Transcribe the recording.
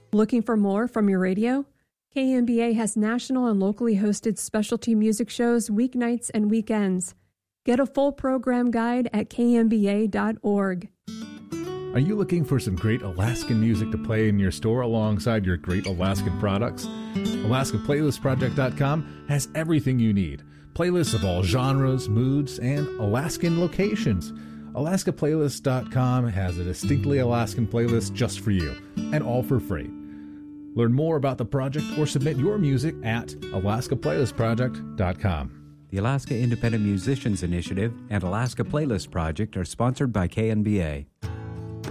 Looking for more from your radio? KNBA has national and locally hosted specialty music shows weeknights and weekends. Get a full program guide at knba.org. Are you looking for some great Alaskan music to play in your store alongside your great Alaskan products? AlaskaPlaylistProject.com has everything you need. Playlists of all genres, moods, and Alaskan locations. AlaskaPlaylist.com has a distinctly Alaskan playlist just for you, and all for free. Learn more about the project or submit your music at AlaskaPlaylistProject.com. The Alaska Independent Musicians Initiative and Alaska Playlist Project are sponsored by KNBA.